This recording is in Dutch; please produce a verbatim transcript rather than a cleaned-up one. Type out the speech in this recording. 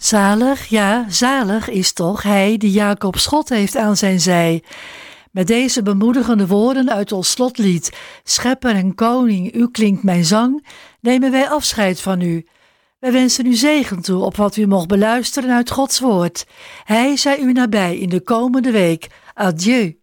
Zalig, ja, zalig is toch hij die Jacob Schot heeft aan zijn zij. Met deze bemoedigende woorden uit ons slotlied, Schepper en Koning, u klinkt mijn zang, nemen wij afscheid van u. Wij wensen u zegen toe op wat u mocht beluisteren uit Gods woord. Hij zij u nabij in de komende week. Adieu.